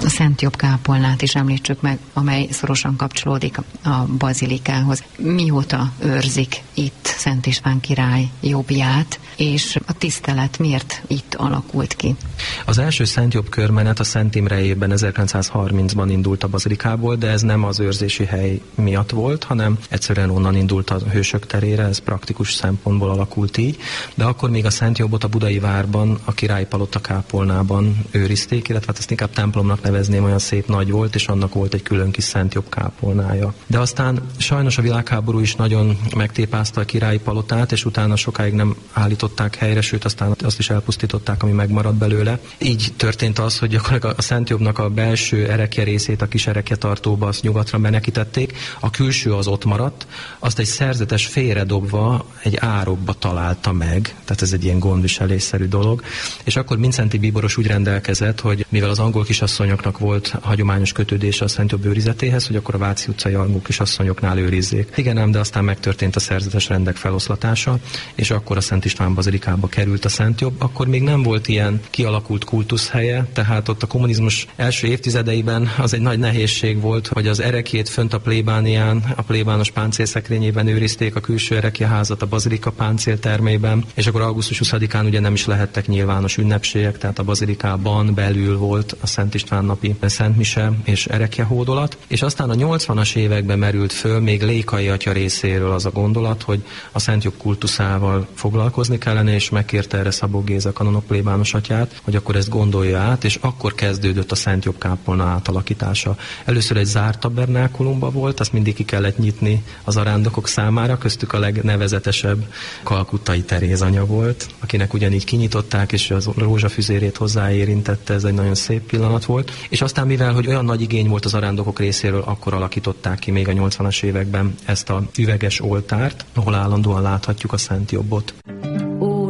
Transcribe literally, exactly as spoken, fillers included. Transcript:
a Szent Jobb kápolnát is említsük meg, amely szorosan kapcsolódik a bazilikához. Mióta őrzik itt Szent István király jobbját, és a tisztelet miért itt alakult ki? Az első Szent Jobb körmenet a Szent Imrejében ezerkilencszázharmincban indult a bazilikából, de ez nem az őrzési hely miatt volt, hanem egyszerűen onnan indult a Hősök terére, ez praktikus szempontból alakult így, de akkor még a Szent Jobbot a Budai várban, a Királypalota kápolnában őrizték, illetve hát ezt inkább templomnak nevezném, olyan szép nagy volt, és annak volt egy külön kis Szent Jobb kápolnája. De aztán sajnos a világháború is nagyon megtépázta a Királyi Palotát, és utána sokáig nem állították helyre, sőt aztán azt is elpusztították, ami megmaradt belőle. Így történt az, hogy gyakorlatilag a Szent Jobbnak a belső erekje részét, a kis erekjetartóba azt nyugatra menekítették, a külső az ott maradt, azt egy szerzetes félredobva egy árokba találta meg, tehát ez egy ilyen gondviselésszerű dolog, és akkor Mindszenty bíboros úgy rendelkezett, hogy mivel az angol kisasszonyoknak volt hagyományos kötődése a Szent Jobb őrizetéhez, hogy akkor a Váci utcai angol kisasszonyoknál őrizzék. Igen ám, de aztán megtörtént a szerzetes rendek feloszlatása, és akkor a Szent István bazilikába került a Szent Jobb. Akkor még nem volt ilyen kialakult kultuszhelye, tehát ott a kommunizmus első évtizedeiben az egy nagy nehézség volt, hogy az erekjét fönt a plébánián, a plébános páncélszekrényében őrizték, a külső erekjeházat a bazilika páncéltermében, és akkor augusztus huszadikán ugye nem is lehettek nyilvános ünnepségek, tehát a bazilikában belül volt a Szent István napi szentmise és erekjehódolat, és aztán a nyolcvanas években merült föl még Lékai atya részéről az a gondolat, hogy a Szent Jobb kultuszával foglalkozni kellene, és megkérte erre Szabó Géza kanonok plébános atyát, hogy akkor ezt gondolja át, és akkor kezdődött a Szent Jobb kápolna átalakítása. Először egy zárt tabernákulumba volt, azt mindig ki kellett nyitni az arándokok számára, köztük a legnevezetesebb kalkuttai Teréz anya volt, akinek ugyanígy kinyitották, és az rózsafüzérét hozzáérintette, ez egy nagyon szép pillanat volt. És aztán mivel, hogy olyan nagy igény volt az arándokok részéről, akkor alakították ki még a nyolcvanas években ezt a üveges oltárt, ahol állandóan láthatjuk a Szent Jobbot.